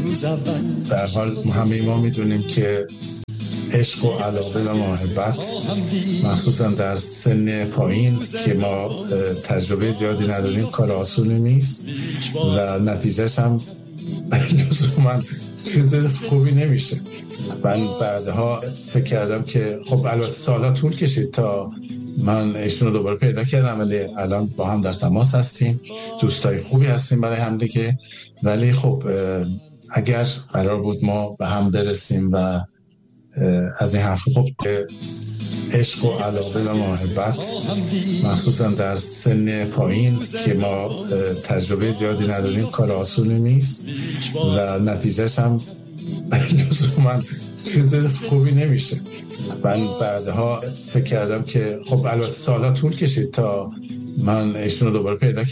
به هر حال همه ما میدونیم که عشق و علاقه و محبت مخصوصا در سن پایین که ما تجربه زیادی نداریم کار آسونی نیست و نتیجهش هم لزوما چیز خوبی نمیشه. من بعدها فکر کردم که خب البته سالها طول کشید تا من ایشون رو دوباره پیدا کردم، ولی الان با هم در تماس هستیم، دوستای خوبی هستیم برای هم دیگه. ولی خب اگر قرار بود ما به هم برسیم و از این حرف، خب عشق و علاقه و محبت مخصوصا در سن پایین که ما تجربه زیادی نداریم کار آسونی نیست و نتیجهش هم لزوما چیز خوبی نمیشه. من بعدها فکر کردم که خب البته سالها طول کشید تا من ایشون رو دوباره پیدا کردم.